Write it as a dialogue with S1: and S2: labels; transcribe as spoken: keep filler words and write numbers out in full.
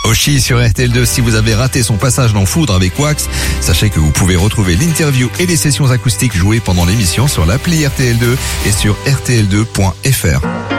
S1: Oshi sur R T L deux. Si vous avez raté son passage dans Foudre avec Wax, sachez que vous pouvez retrouver l'interview et les sessions acoustiques jouées pendant l'émission sur l'appli R T L deux et sur R T L deux point F R.